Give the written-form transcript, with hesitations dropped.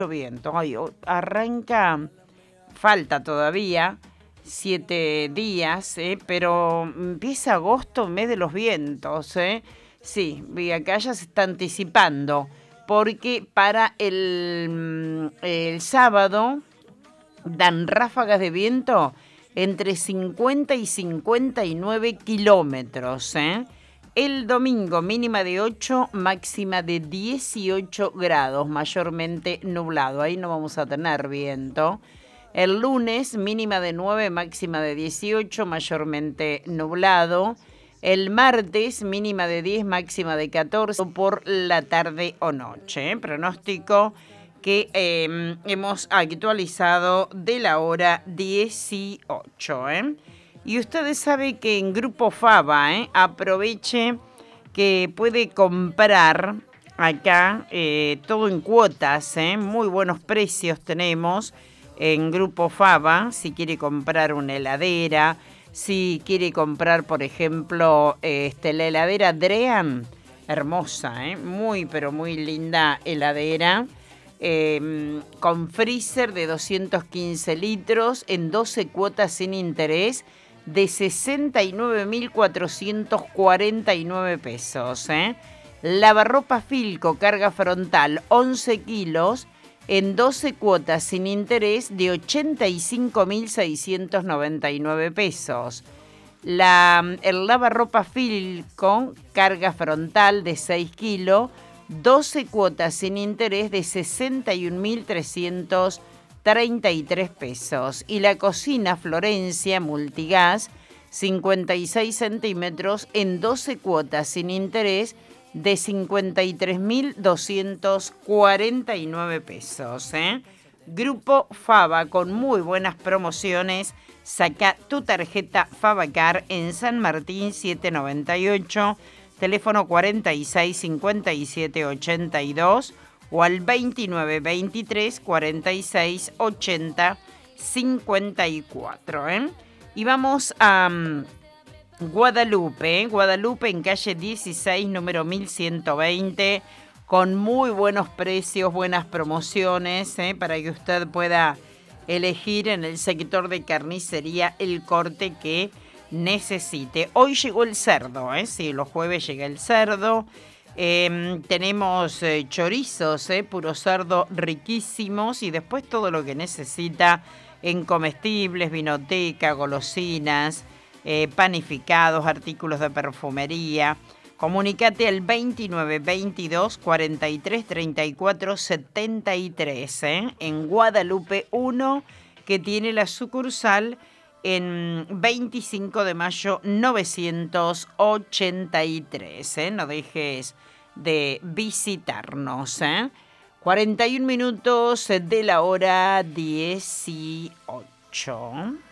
viento. Ay, arranca, falta todavía 7 días, pero empieza agosto, mes de los vientos. Sí, y acá ya se está anticipando, porque para el sábado dan ráfagas de viento entre 50 y 59 kilómetros. El domingo mínima de 8, máxima de 18 grados, mayormente nublado. Ahí no vamos a tener viento. El lunes mínima de 9, máxima de 18, mayormente nublado. El martes mínima de 10, máxima de 14 por la tarde o noche. Pronóstico que hemos actualizado de la hora 18. Y ustedes saben que en Grupo Fava, aproveche que puede comprar acá todo en cuotas, muy buenos precios tenemos en Grupo Fava. Si quiere comprar una heladera, si quiere comprar, por ejemplo, la heladera Drean, hermosa, muy pero muy linda heladera. Con freezer de 215 litros en 12 cuotas sin interés de 69.449 pesos. Lavarropa Filco, carga frontal, 11 kilos en 12 cuotas sin interés de 85.699 pesos. El lavarropa Filco, carga frontal de 6 kilos, 12 cuotas sin interés de 61.333 pesos. Y la cocina Florencia Multigas, 56 centímetros, en 12 cuotas sin interés de 53.249 pesos. Grupo Fava con muy buenas promociones. Saca tu tarjeta Favacar en San Martín 798. Teléfono 46 57 82 o al 29 23 46 80 54. Y vamos a Guadalupe. Guadalupe en calle 16, número 1120, con muy buenos precios, buenas promociones, para que usted pueda elegir en el sector de carnicería el corte que necesite. Hoy llegó el cerdo, sí, los jueves llega el cerdo. Tenemos chorizos, puro cerdo, riquísimos, y después todo lo que necesita en comestibles, vinoteca, golosinas, panificados, artículos de perfumería. Comunicate al 29 22 43 34 73, en Guadalupe 1, que tiene la sucursal en 25 de mayo 983. No dejes de visitarnos. 41 minutos de la hora 18.